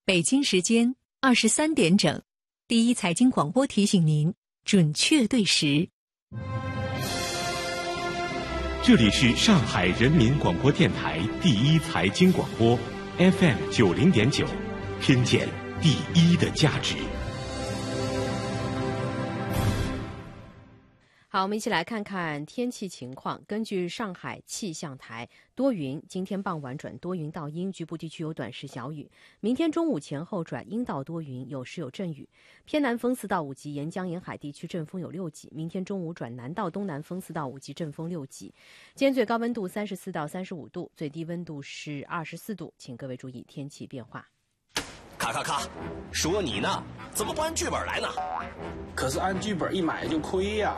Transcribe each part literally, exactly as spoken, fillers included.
北京时间二十三点整，第一财经广播提醒您准确对时。 这里是上海人民广播电台第一财经广播 F M 九零点九，听见第一的价值。 好，我们一起来看看天气情况。根据上海气象台，多云，今天傍晚转多云到阴，局部地区有短时小雨。明天中午前后转阴到多云，有时有阵雨。偏南风四到五级，沿江沿海地区阵风有六级。明天中午转南到东南风四到五级，阵风六级。今天最高温度三十四到三十五度，最低温度是二十四度，请各位注意天气变化。 咔咔咔，说你呢，怎么不按剧本来呢？ 可是按剧本一买就亏呀。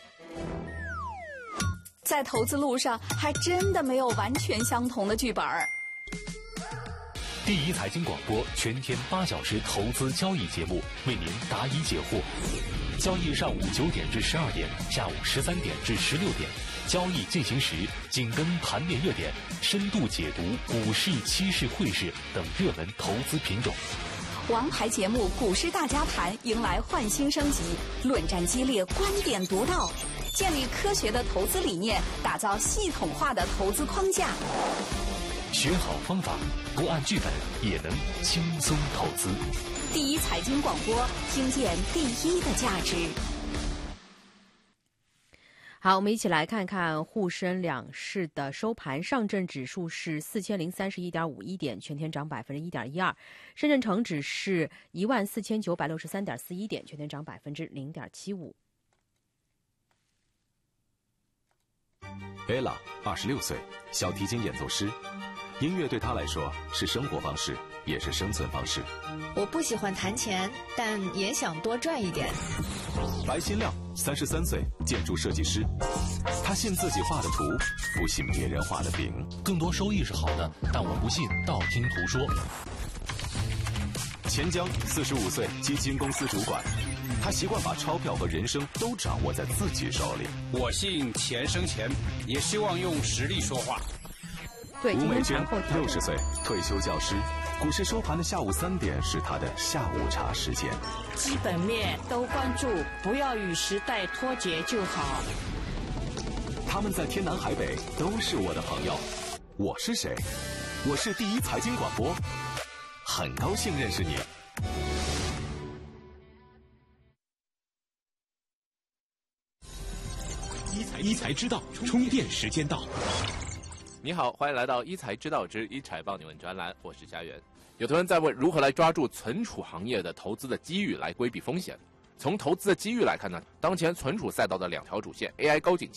在投资路上，还真的没有完全相同的剧本。 第一财经广播全天八小时投资交易节目，为您答疑解惑。交易上午九点至十二点，下午十三点至十六点。交易进行时，紧跟盘面热点，深度解读股市、期市、汇市等热门投资品种。 王牌节目《股市大家谈》迎来焕新升级，论战激烈，观点独到，建立科学的投资理念，打造系统化的投资框架。 学好方法，不按剧本也能轻松投资。 第一财经广播，听见第一的价值。 好，我们一起来看看沪深两市的收盘。上证指数是四千零三十一点五一点，全天涨百分之一点一二；深圳成指是一万四千九百六十三点四一点，全天涨百分之零点七五。 Ella 二十六岁，小提琴演奏师。音乐对她来说是生活方式，也是生存方式。 我不喜欢弹钱，但也想多赚一点。 白新亮三十三岁，建筑设计师。他信自己画的图，不信别人画的饼。 更多收益是好的，但我不信道听途说。 钱江四十五岁，基金公司主管。他习惯把钞票和人生都掌握在自己手里。 我信钱生钱，也希望用实力说话。 对， 吴美娟六十岁，退休教师。股市收盘的下午三点是他的下午茶时间。 基本面都关注，不要与时代脱节就好。 他们在天南海北都是我的朋友。我是谁？我是第一财经广播，很高兴认识你。 一财知道，充电时间到。 你好，欢迎来到一财知道之一财帮你问专栏，我是家园。有同学在问如何来抓住存储行业的投资的机遇来规避风险。从投资的机遇来看呢，当前存储赛道的两条主线 A I 高景